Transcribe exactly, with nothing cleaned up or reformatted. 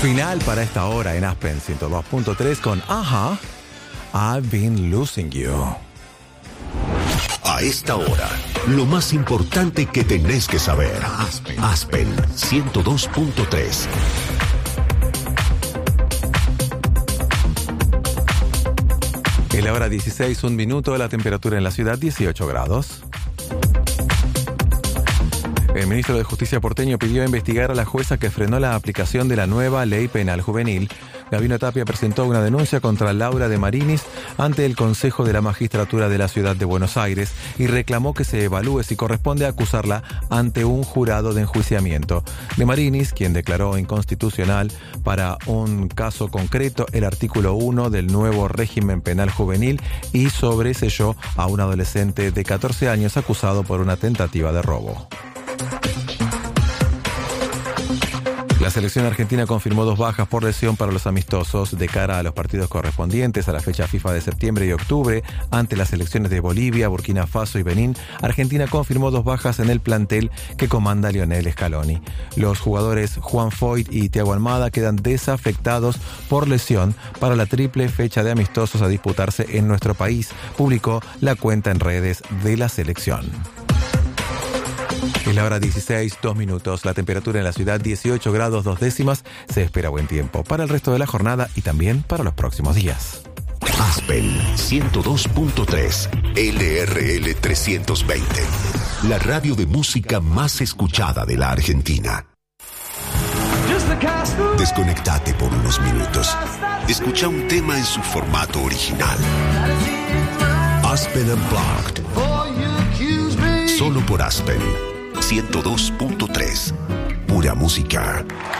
Final para esta hora en Aspen ciento dos punto tres con Aha, I've Been Losing You. A esta hora, lo más importante que tenés que saber. Aspen, Aspen ciento dos punto tres. En la hora dieciséis, un minuto, la temperatura en la ciudad dieciocho grados. El ministro de Justicia porteño pidió investigar a la jueza que frenó la aplicación de la nueva ley penal juvenil. Gabino Tapia presentó una denuncia contra Laura de Marinis ante el Consejo de la Magistratura de la Ciudad de Buenos Aires y reclamó que se evalúe si corresponde acusarla ante un jurado de enjuiciamiento. De Marinis, quien declaró inconstitucional para un caso concreto el artículo uno del nuevo régimen penal juvenil y sobreseyó a un adolescente de catorce años acusado por una tentativa de robo. La selección argentina confirmó dos bajas por lesión para los amistosos de cara a los partidos correspondientes a la fecha FIFA de septiembre y octubre ante las selecciones de Bolivia, Burkina Faso y Benín. Argentina confirmó dos bajas en el plantel que comanda Lionel Scaloni. Los jugadores Juan Foyt y Thiago Almada quedan desafectados por lesión para la triple fecha de amistosos a disputarse en nuestro país, publicó la cuenta en redes de la selección. Es la hora dieciséis, dos minutos. La temperatura en la ciudad dieciocho grados dos décimas. Se espera buen tiempo para el resto de la jornada y también para los próximos días. Aspen ciento dos punto tres, L R L trescientos veinte. La radio de música más escuchada de la Argentina. Desconectate por unos minutos. Escucha un tema en su formato original. Aspen Unplugged. Solo por Aspen ciento dos punto tres. Pura música.